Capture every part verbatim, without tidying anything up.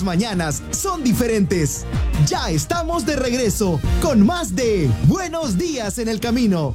las mañanas son diferentes. Ya estamos de regreso con más de Buenos Días en el Camino.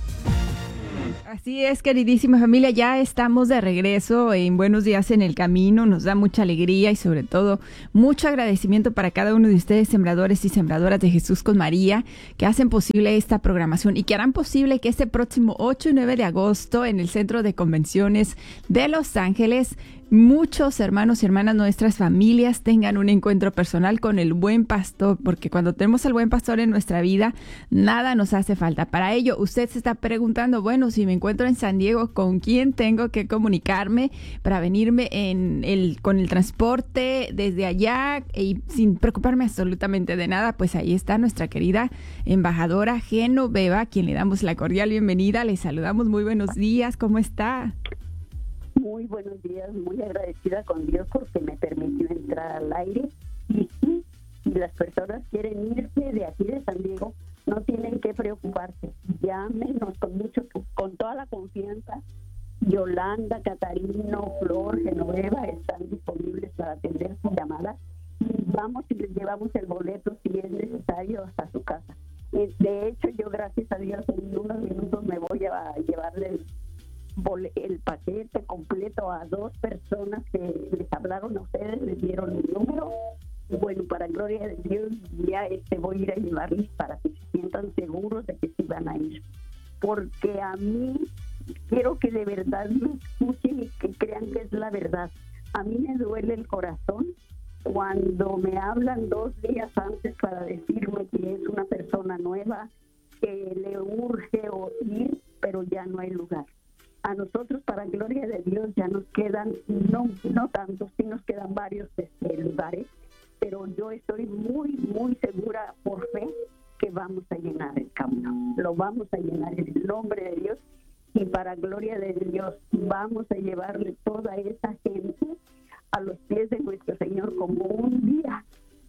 Así es, queridísima familia, ya estamos de regreso en Buenos Días en el Camino. Nos da mucha alegría y sobre todo mucho agradecimiento para cada uno de ustedes, sembradores y sembradoras de Jesús con María, que hacen posible esta programación y que harán posible que este próximo ocho y nueve de agosto en el Centro de Convenciones de Los Ángeles muchos hermanos y hermanas, nuestras familias tengan un encuentro personal con el buen pastor, porque cuando tenemos al buen pastor en nuestra vida, nada nos hace falta. Para ello, usted se está preguntando, bueno, si me encuentro en San Diego, ¿con quién tengo que comunicarme para venirme en el, con el transporte desde allá y sin preocuparme absolutamente de nada? Pues ahí está nuestra querida embajadora Genoveva, a quien le damos la cordial bienvenida. Le saludamos, muy buenos días, ¿cómo está? Muy buenos días, muy agradecida con Dios porque me permitió entrar al aire. Y sí, si las personas quieren irse de aquí de San Diego, no tienen que preocuparse. Llámenos con mucho, con toda la confianza. Yolanda, Catarino, Flor, Genoveva están disponibles para atender su llamada. Y vamos y les llevamos el boleto si es necesario hasta su casa. De hecho, yo gracias a Dios en unos minutos me voy a llevarle el el paquete completo a dos personas que les hablaron a ustedes, les dieron mi número. Bueno, para gloria de Dios, ya este voy a ir a llevarles para que se sientan seguros de que sí van a ir. Porque a mí, quiero que de verdad me escuchen y que crean que es la verdad. A mí me duele el corazón cuando me hablan dos días antes para decirme que es una persona nueva, que le urge oír, pero ya no hay lugar. A nosotros, para gloria de Dios, ya nos quedan, no no tantos, sí nos quedan varios este, lugares, pero yo estoy muy, muy segura por fe que vamos a llenar el camino. Lo vamos a llenar en el nombre de Dios y para gloria de Dios vamos a llevarle toda esa gente a los pies de nuestro Señor como un día.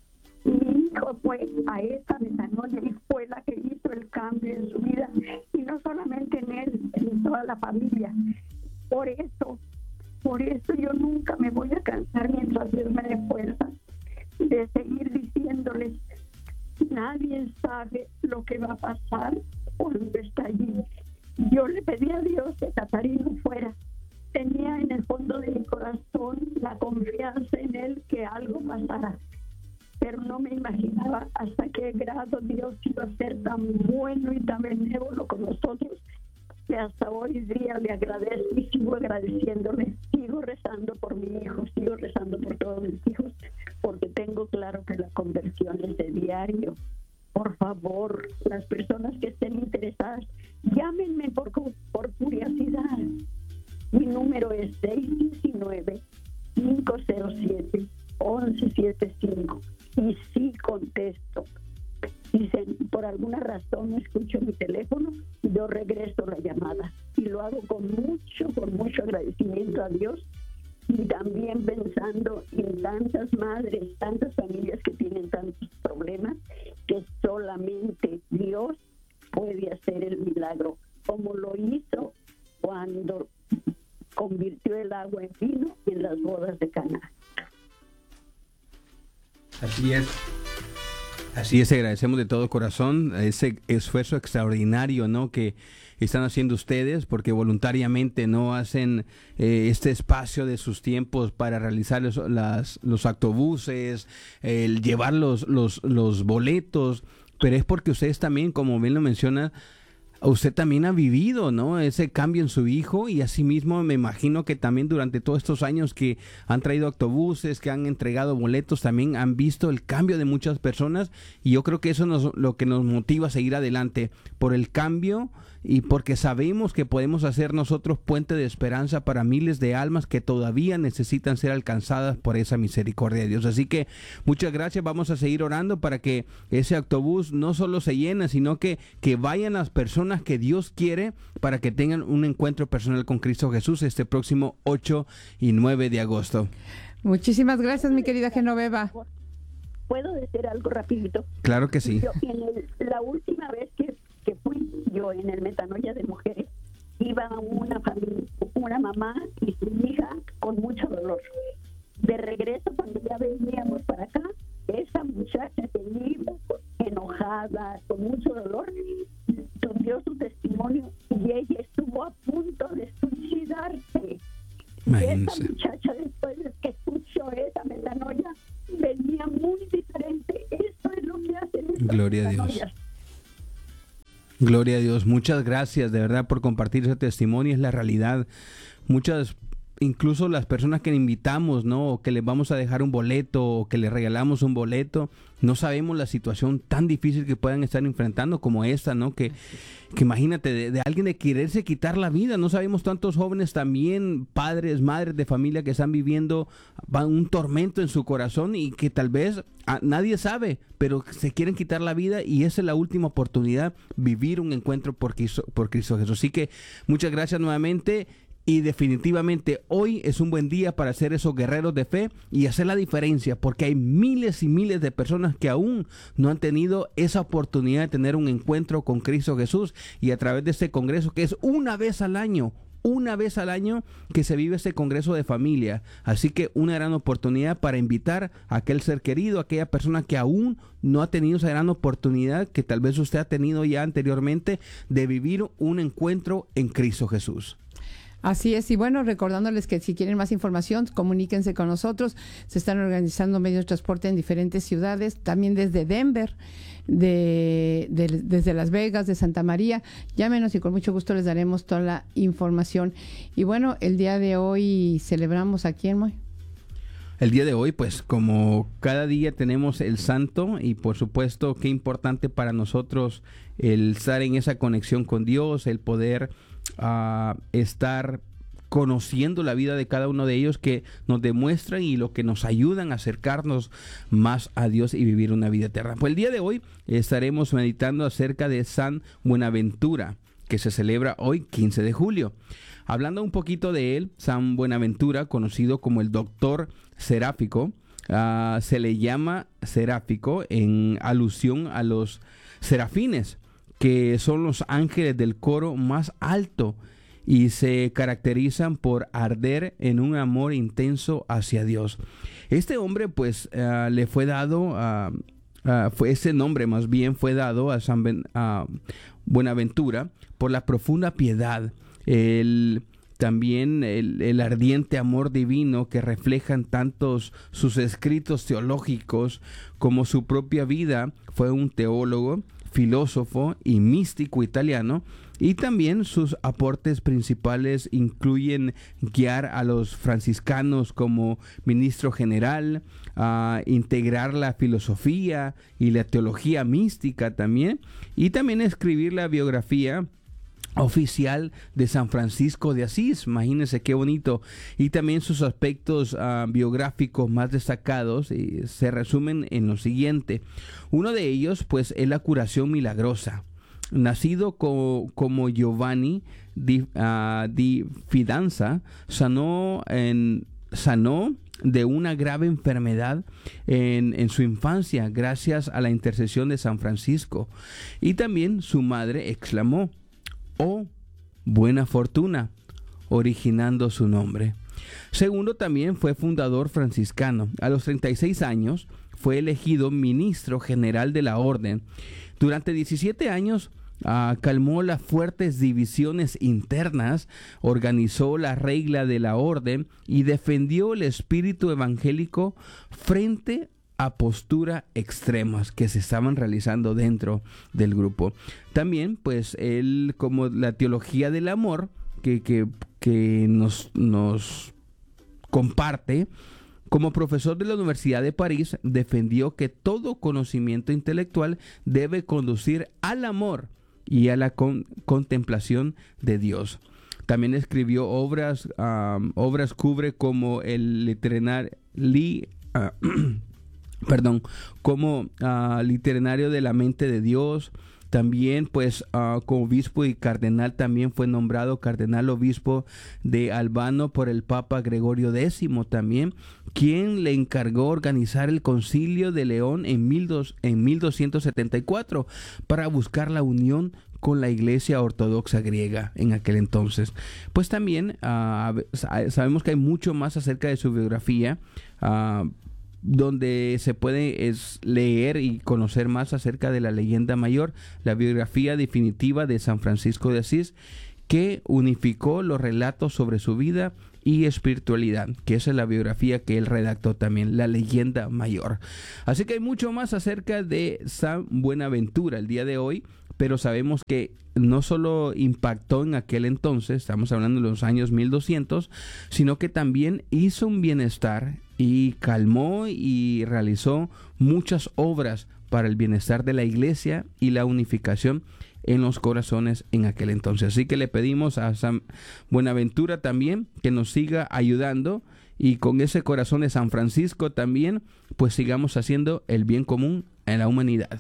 Mi hijo fue a esa metanoia y fue la que hizo el cambio en su vida, y no solamente en él, en toda la familia. Por eso, por eso yo nunca me voy a cansar mientras Dios me dé fuerzas de seguir diciéndoles, nadie sabe lo que va a pasar cuando está allí. Yo le pedí a Dios que Catarino fuera. Tenía en el fondo de mi corazón la confianza en él que algo pasara. Pero no me imaginaba hasta qué grado Dios iba a ser tan bueno y tan benévolo con nosotros, que hasta hoy día le agradezco y sigo agradeciéndole. Sigo rezando por mi hijo, sigo rezando por todos mis hijos, porque tengo claro que la conversión es de diario. Por favor, las personas que estén interesadas, llámenme por, por curiosidad. Mi número es seis uno nueve, cinco cero siete, uno uno siete cinco. Y sí contesto. Si se, por alguna razón no escucho mi teléfono, yo regreso la llamada. Y lo hago con mucho, con mucho agradecimiento a Dios. Y también pensando en tantas madres, tantas familias que tienen tantos problemas, que solamente Dios puede hacer el milagro, como lo hizo cuando convirtió el agua en vino en las bodas de Caná. Así es. Así es, agradecemos de todo corazón ese esfuerzo extraordinario, ¿no?, que están haciendo ustedes, porque voluntariamente no hacen eh, este espacio de sus tiempos para realizar los, las, los autobuses, el llevar los, los, los boletos, pero es porque ustedes también, como bien lo menciona, usted también ha vivido, ¿no?, ese cambio en su hijo, y asimismo me imagino que también durante todos estos años que han traído autobuses, que han entregado boletos, también han visto el cambio de muchas personas, y yo creo que eso es lo que nos motiva a seguir adelante, por el cambio y porque sabemos que podemos hacer nosotros puente de esperanza para miles de almas que todavía necesitan ser alcanzadas por esa misericordia de Dios. Así que muchas gracias, vamos a seguir orando para que ese autobús no solo se llene, sino que, que vayan las personas que Dios quiere para que tengan un encuentro personal con Cristo Jesús este próximo ocho y nueve de agosto. Muchísimas gracias, mi querida Genoveva. ¿Puedo decir algo rapidito? Claro que sí. Yo, en el, la última vez que, que fui yo en el Metanoia de Mujeres, iba una familia, una mamá y su hija con mucho dolor. De regreso, cuando ya veníamos para acá, esa muchacha que iba enojada, con mucho dolor, dio su testimonio y ella estuvo a punto de suicidarse. Imagínese. Esa muchacha, después de que escuchó esa metanoia, venía muy diferente. Eso es lo que hacen. Gloria a Dios. Gloria a Dios. Muchas gracias de verdad por compartir ese testimonio. Es la realidad. Muchas, incluso las personas que invitamos, ¿no? O que les vamos a dejar un boleto o que les regalamos un boleto, no sabemos la situación tan difícil que puedan estar enfrentando como esta, ¿no? Que, que imagínate, de, de alguien de quererse quitar la vida. No sabemos tantos jóvenes también, padres, madres de familia que están viviendo un tormento en su corazón y que tal vez a, nadie sabe, pero se quieren quitar la vida y esa es la última oportunidad, vivir un encuentro por Cristo, por Cristo Jesús. Así que muchas gracias nuevamente. Y definitivamente hoy es un buen día para ser esos guerreros de fe y hacer la diferencia, porque hay miles y miles de personas que aún no han tenido esa oportunidad de tener un encuentro con Cristo Jesús, y a través de este congreso que es una vez al año, una vez al año que se vive este congreso de familia. Así que una gran oportunidad para invitar a aquel ser querido, a aquella persona que aún no ha tenido esa gran oportunidad que tal vez usted ha tenido ya anteriormente de vivir un encuentro en Cristo Jesús. Así es, y bueno, recordándoles que si quieren más información, comuníquense con nosotros. Se están organizando medios de transporte en diferentes ciudades, también desde Denver, de, de, desde Las Vegas, de Santa María. Llámenos y con mucho gusto les daremos toda la información. Y bueno, el día de hoy celebramos ¿a quién, Moy? El día de hoy, pues como cada día tenemos el santo, y por supuesto qué importante para nosotros el estar en esa conexión con Dios, el poder uh, estar conociendo la vida de cada uno de ellos, que nos demuestran y lo que nos ayudan a acercarnos más a Dios y vivir una vida eterna. Pues el día de hoy estaremos meditando acerca de San Buenaventura, que se celebra hoy quince de julio. Hablando un poquito de él, San Buenaventura, conocido como el doctor seráfico, uh, se le llama seráfico en alusión a los serafines, que son los ángeles del coro más alto y se caracterizan por arder en un amor intenso hacia Dios. Este hombre pues uh, le fue dado, uh, uh, fue, ese nombre más bien fue dado a San ben, uh, Buenaventura por la profunda piedad, el también el, el ardiente amor divino que reflejan tantos sus escritos teológicos como su propia vida. Fue un teólogo, filósofo y místico italiano, y también sus aportes principales incluyen guiar a los franciscanos como ministro general, uh, integrar la filosofía y la teología mística también, y también escribir la biografía oficial de San Francisco de Asís. Imagínense qué bonito. Y también sus aspectos uh, biográficos más destacados y se resumen en lo siguiente. Uno de ellos pues es la curación milagrosa. Nacido co como Giovanni di, uh, di Fidanza, sanó, en, sanó de una grave enfermedad en, en su infancia gracias a la intercesión de San Francisco. Y también su madre exclamó: «Oh, buena fortuna», originando su nombre. Segundo, también fue fundador franciscano. A los treinta y seis años fue elegido ministro general de la orden. Durante diecisiete años uh, calmó las fuertes divisiones internas, organizó la regla de la orden y defendió el espíritu evangélico frente a a posturas extremas que se estaban realizando dentro del grupo. También, pues, él, como la teología del amor que, que, que nos, nos comparte, como profesor de la Universidad de París, defendió que todo conocimiento intelectual debe conducir al amor y a la con, contemplación de Dios. También escribió obras, um, obras cubre como el literario, li, uh, perdón, como uh, literario de la mente de Dios, También, pues, uh, como obispo y cardenal, también fue nombrado cardenal obispo de Albano por el Papa Gregorio Décimo también, quien le encargó organizar el Concilio de León en, mil dos, en mil doscientos setenta y cuatro para buscar la unión con la Iglesia Ortodoxa griega en aquel entonces. Pues también uh, sabemos que hay mucho más acerca de su biografía, uh, donde se puede es leer y conocer más acerca de la leyenda mayor, la biografía definitiva de San Francisco de Asís, que unificó los relatos sobre su vida y espiritualidad, que esa es la biografía que él redactó también, la leyenda mayor. Así que hay mucho más acerca de San Buenaventura el día de hoy, pero sabemos que no solo impactó en aquel entonces, estamos hablando de los años mil doscientos, sino que también hizo un bienestar y calmó y realizó muchas obras para el bienestar de la iglesia y la unificación en los corazones en aquel entonces. Así que le pedimos a San Buenaventura también que nos siga ayudando, y con ese corazón de San Francisco también, pues sigamos haciendo el bien común en la humanidad.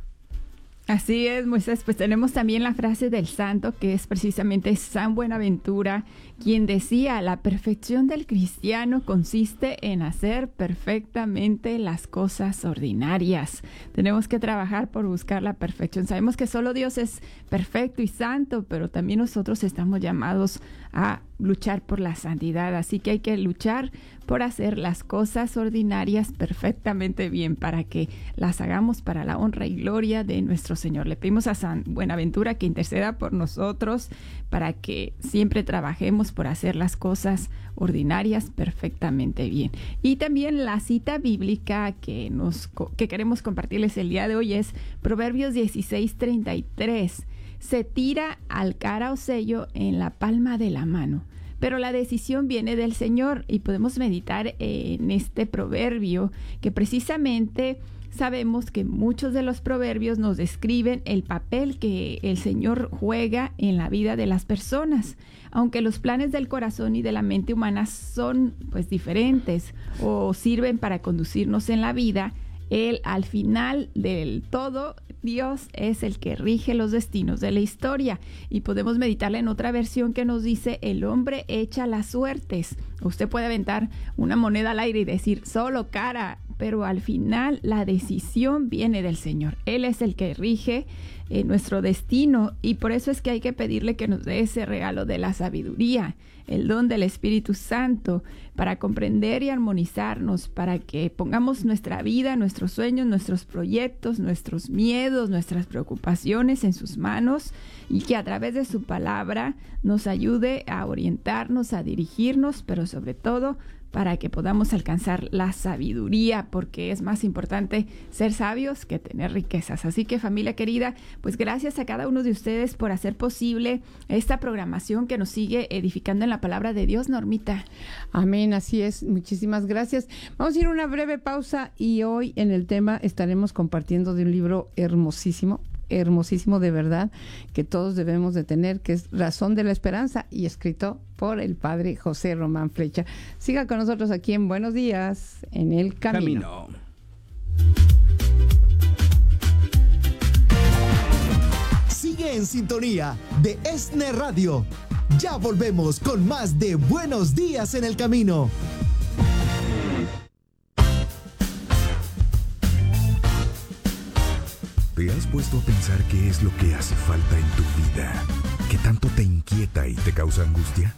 Así es, Moisés. Pues tenemos también la frase del santo, que es precisamente San Buenaventura, quien decía: la perfección del cristiano consiste en hacer perfectamente las cosas ordinarias. Tenemos que trabajar por buscar la perfección. Sabemos que solo Dios es perfecto y santo, pero también nosotros estamos llamados a luchar por la santidad. Así que hay que luchar por hacer las cosas ordinarias perfectamente bien, para que las hagamos para la honra y gloria de nuestro Señor. Le pedimos a San Buenaventura que interceda por nosotros, para que siempre trabajemos por hacer las cosas ordinarias perfectamente bien. Y también la cita bíblica que, nos, que queremos compartirles el día de hoy es Proverbios dieciséis treinta y tres. Se tira al cara o sello en la palma de la mano, pero la decisión viene del Señor. Y podemos meditar en este proverbio, que precisamente sabemos que muchos de los proverbios nos describen el papel que el Señor juega en la vida de las personas. Aunque los planes del corazón y de la mente humana son pues diferentes o sirven para conducirnos en la vida, Él, al final del todo, Dios es el que rige los destinos de la historia. Y podemos meditarla en otra versión que nos dice: el hombre echa las suertes. Usted puede aventar una moneda al aire y decir solo cara, pero al final la decisión viene del Señor. Él es el que rige eh, nuestro destino, y por eso es que hay que pedirle que nos dé ese regalo de la sabiduría, el don del Espíritu Santo, para comprender y armonizarnos, para que pongamos nuestra vida, nuestros sueños, nuestros proyectos, nuestros miedos, nuestras preocupaciones en sus manos, y que a través de su palabra nos ayude a orientarnos, a dirigirnos, pero sobre todo para que podamos alcanzar la sabiduría, porque es más importante ser sabios que tener riquezas. Así que, familia querida, pues gracias a cada uno de ustedes por hacer posible esta programación que nos sigue edificando en la palabra de Dios, Normita. Amén, así es. Muchísimas gracias. Vamos a ir a una breve pausa, y hoy en el tema estaremos compartiendo de un libro hermosísimo, hermosísimo de verdad, que todos debemos de tener, que es Razón de la Esperanza, y escrito por el padre José Román Flecha. Siga con nosotros aquí en Buenos Días en el Camino. Camino. Sigue en sintonía de E S N E Radio. Ya volvemos con más de Buenos Días en el Camino. ¿Te has puesto a pensar qué es lo que hace falta en tu vida? ¿Qué tanto te inquieta y te causa angustia?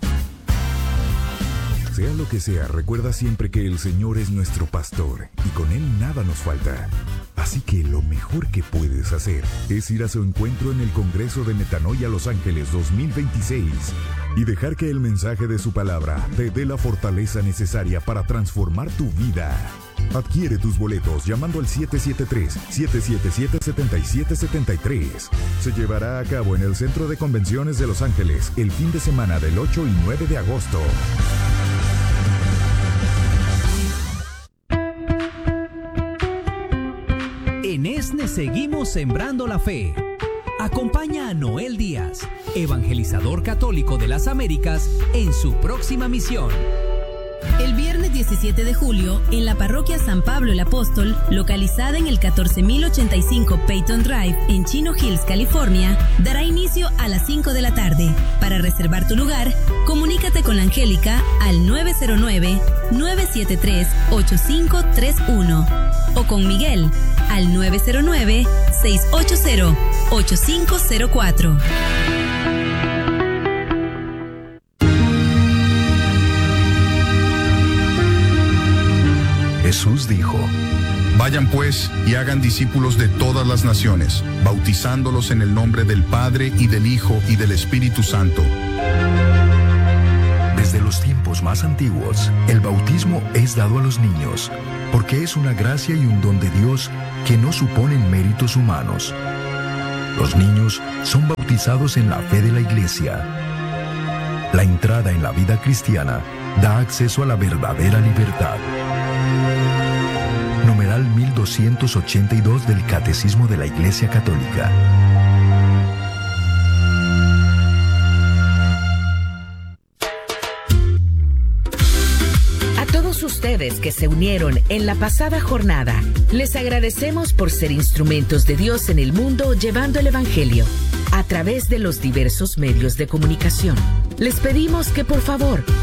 Sea lo que sea, recuerda siempre que el Señor es nuestro pastor y con Él nada nos falta. Así que lo mejor que puedes hacer es ir a su encuentro en el Congreso de Metanoia Los Ángeles dos mil veintiséis y dejar que el mensaje de su palabra te dé la fortaleza necesaria para transformar tu vida. Adquiere tus boletos llamando al siete siete tres, siete siete siete, siete siete siete tres. Se llevará a cabo en el Centro de Convenciones de Los Ángeles el fin de semana del ocho y nueve de agosto. En E S N E seguimos sembrando la fe. Acompaña a Noel Díaz, evangelizador católico de las Américas, en su próxima misión. El viernes diecisiete de julio, en la parroquia San Pablo el Apóstol, localizada en el catorce mil ochenta y cinco Peyton Drive, en Chino Hills, California, dará inicio a las cinco de la tarde. Para reservar tu lugar, comunícate con la Angélica al nueve cero nueve, nueve siete tres, ocho cinco tres uno o con Miguel al nueve cero nueve, seis ocho cero, ocho cinco cero cuatro. Jesús dijo: vayan pues y hagan discípulos de todas las naciones, bautizándolos en el nombre del Padre y del Hijo y del Espíritu Santo. Desde los tiempos más antiguos, el bautismo es dado a los niños, porque es una gracia y un don de Dios que no suponen méritos humanos. Los niños son bautizados en la fe de la Iglesia. La entrada en la vida cristiana da acceso a la verdadera libertad. Numeral mil doscientos ochenta y dos del Catecismo de la Iglesia Católica. A todos ustedes que se unieron en la pasada jornada, les agradecemos por ser instrumentos de Dios en el mundo llevando el Evangelio a través de los diversos medios de comunicación. Les pedimos que por favor